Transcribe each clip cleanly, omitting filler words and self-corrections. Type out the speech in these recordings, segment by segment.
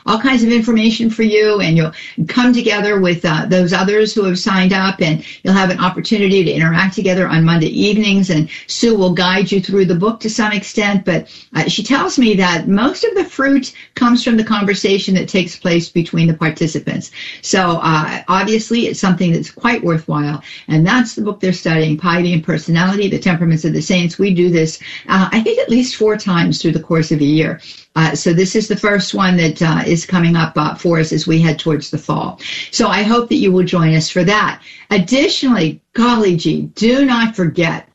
all kinds of information for you, and you'll come together with those others who have signed up, and you'll have an opportunity to interact together on Monday evenings, and Sue will guide you through the book to some extent, but she tells me that most of the fruit comes from the conversation that takes place between the participants. So obviously it's something that's quite worthwhile, and that's the book they're studying, Piety and Personality, The Temperaments of the Saints. We do this, I think, at least 4 times through the course of a year. So this is the first one that is coming up for us as we head towards the fall. So I hope that you will join us for that. Additionally, golly gee, do not forget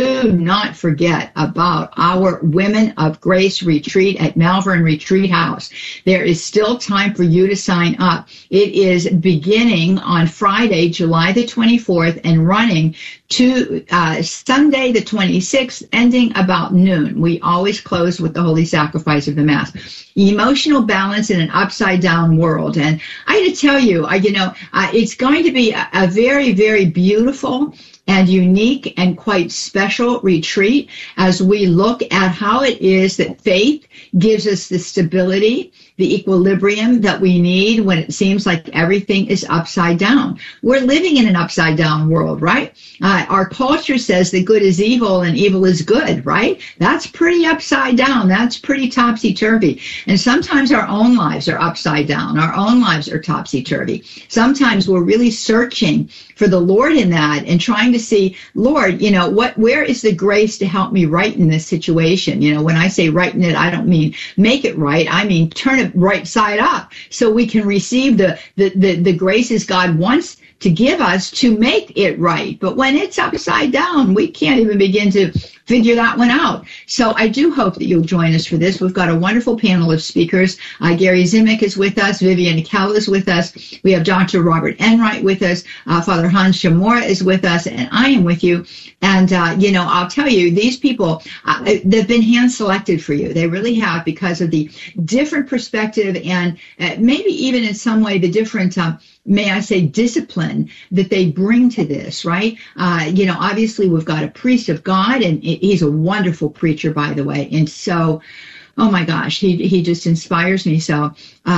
about our Women of Grace retreat at Malvern Retreat House. There is still time for you to sign up. It is beginning on Friday, July the 24th, and running to Sunday the 26th, ending about noon. We always close with the Holy Sacrifice of the Mass. Emotional balance in an upside-down world. And I got to tell you, it's going to be a very, very beautiful and unique and quite special retreat as we look at how it is that faith gives us the stability, the equilibrium that we need when it seems like everything is upside down. We're living in an upside down world, right? Our culture says that good is evil and evil is good, right? That's pretty upside down. That's pretty topsy-turvy. And sometimes our own lives are upside down. Our own lives are topsy-turvy. Sometimes we're really searching for the Lord in that and trying to see, Lord, where is the grace to help me right in this situation? When I say right in it, I don't mean make it right. I mean turn it right side up so we can receive the graces God wants to give us to make it right. But when it's upside down, we can't even begin to figure that one out. So I do hope that you'll join us for this. We've got a wonderful panel of speakers. Gary Zimek is with us. Vivian Kell is with us. We have Dr. Robert Enright with us. Father Hans Shamora is with us, and I am with you. And, I'll tell you, these people, they've been hand-selected for you. They really have, because of the different perspective and maybe even in some way the different may I say, discipline that they bring to this, right? Obviously we've got a priest of God, and he's a wonderful preacher, by the way. And so, oh my gosh, he just inspires me. So,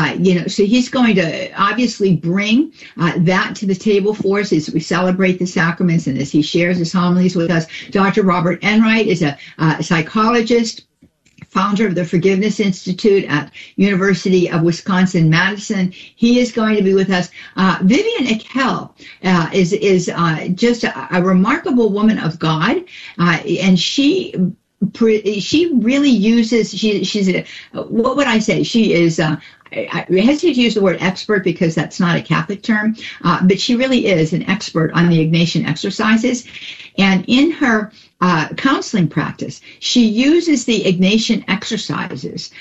so he's going to obviously bring that to the table for us as we celebrate the sacraments and as he shares his homilies with us. Dr. Robert Enright is a psychologist, founder of the Forgiveness Institute at University of Wisconsin-Madison. He is going to be with us. Vivian Kell is just a remarkable woman of God, and she really uses, what would I say? She is, I hesitate to use the word expert because that's not a Catholic term, but she really is an expert on the Ignatian exercises. And in her counseling practice, she uses the Ignatian exercises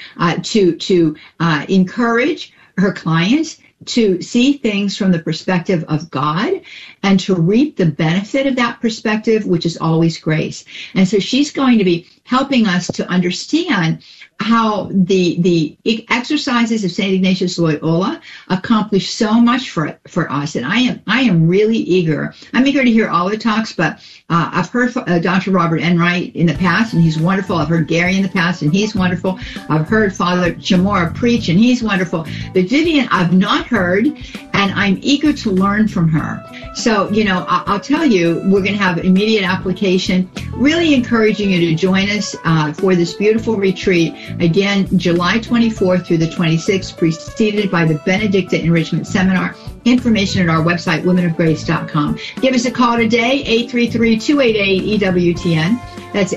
to encourage her clients to see things from the perspective of God and to reap the benefit of that perspective, which is always grace. And so she's going to be helping us to understand how the exercises of St. Ignatius Loyola accomplish so much for us. And I am really eager. I'm eager to hear all the talks, but I've heard Dr. Robert Enright in the past, and he's wonderful. I've heard Gary in the past, and he's wonderful. I've heard Father Chamora preach, and he's wonderful. But Vivian, I've not heard, and I'm eager to learn from her. So, I'll tell you, we're going to have immediate application. Really encouraging you to join us for this beautiful retreat. Again, July 24th through the 26th, preceded by the Benedicta Enrichment Seminar. Information at our website, womenofgrace.com. Give us a call today, 833-288-EWTN. That's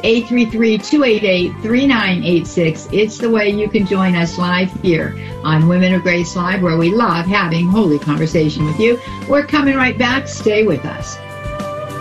833-288-3986. It's the way you can join us live here on Women of Grace Live, where we love having holy conversation with you. We're coming right back. Stay with us.